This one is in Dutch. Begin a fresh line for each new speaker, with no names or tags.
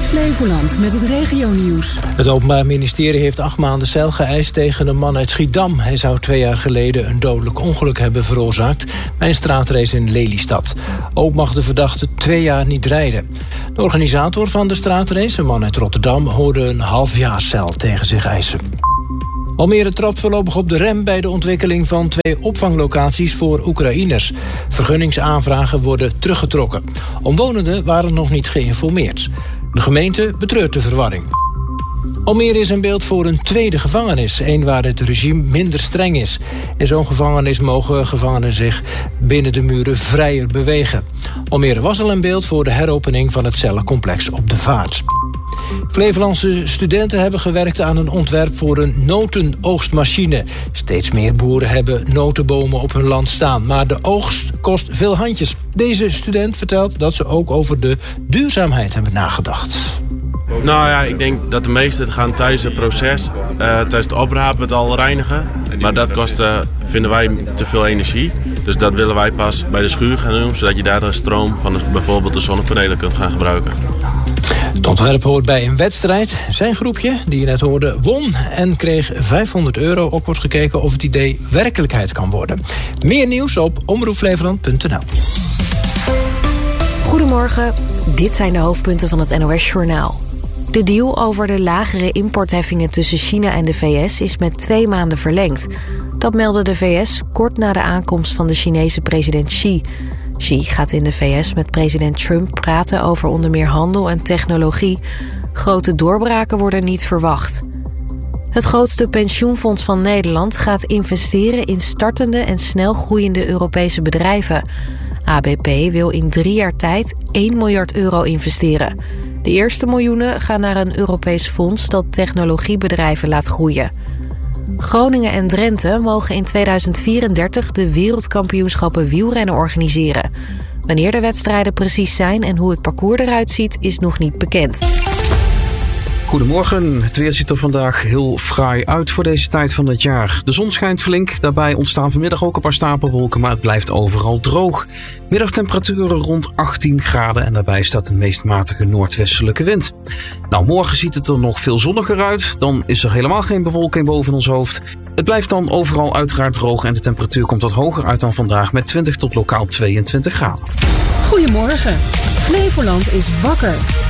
Flevoland met het regionieuws.
Het Openbaar Ministerie heeft 8 maanden cel geëist tegen een man uit Schiedam. Hij zou 2 jaar geleden een dodelijk ongeluk hebben veroorzaakt bij een straatrace in Lelystad. Ook mag de verdachte 2 jaar niet rijden. De organisator van de straatrace, een man uit Rotterdam, hoorde een half jaar cel tegen zich eisen. Almere trapt voorlopig op de rem bij de ontwikkeling van 2 opvanglocaties voor Oekraïners. Vergunningsaanvragen worden teruggetrokken. Omwonenden waren nog niet geïnformeerd. De gemeente betreurt de verwarring. Almere is een beeld voor een tweede gevangenis. Een waar het regime minder streng is. In zo'n gevangenis mogen gevangenen zich binnen de muren vrijer bewegen. Almere was al een beeld voor de heropening van het cellencomplex op de Vaart. Flevolandse studenten hebben gewerkt aan een ontwerp voor een notenoogstmachine. Steeds meer boeren hebben notenbomen op hun land staan, maar de oogst kost veel handjes. Deze student vertelt dat ze ook over de duurzaamheid hebben nagedacht.
Nou ja, ik denk dat de meesten gaan tijdens het proces, tijdens het oprapen het al reinigen. Maar dat kost, vinden wij, te veel energie. Dus dat willen wij pas bij de schuur gaan doen, zodat je daar de stroom van bijvoorbeeld de zonnepanelen kunt gaan gebruiken.
Het ontwerp hoort bij een wedstrijd. Zijn groepje, die je net hoorde, won en kreeg €500. Ook wordt gekeken of het idee werkelijkheid kan worden. Meer nieuws op omroepflevoland.nl.
Goedemorgen, dit zijn de hoofdpunten van het NOS-journaal. De deal over de lagere importheffingen tussen China en de VS is met 2 maanden verlengd. Dat meldde de VS kort na de aankomst van de Chinese president Xi. Xi gaat in de VS met president Trump praten over onder meer handel en technologie. Grote doorbraken worden niet verwacht. Het grootste pensioenfonds van Nederland gaat investeren in startende en snel groeiende Europese bedrijven. ABP wil in 3 jaar tijd €1 miljard investeren. De eerste miljoenen gaan naar een Europees fonds dat technologiebedrijven laat groeien. Groningen en Drenthe mogen in 2034 de wereldkampioenschappen wielrennen organiseren. Wanneer de wedstrijden precies zijn en hoe het parcours eruit ziet, is nog niet bekend.
Goedemorgen, het weer ziet er vandaag heel fraai uit voor deze tijd van het jaar. De zon schijnt flink, daarbij ontstaan vanmiddag ook een paar stapelwolken, maar het blijft overal droog. Middagtemperaturen rond 18 graden en daarbij staat een meest matige noordwestelijke wind. Nou, morgen ziet het er nog veel zonniger uit, dan is er helemaal geen bewolking boven ons hoofd. Het blijft dan overal uiteraard droog en de temperatuur komt wat hoger uit dan vandaag met 20 tot lokaal 22 graden.
Goedemorgen, Flevoland is wakker.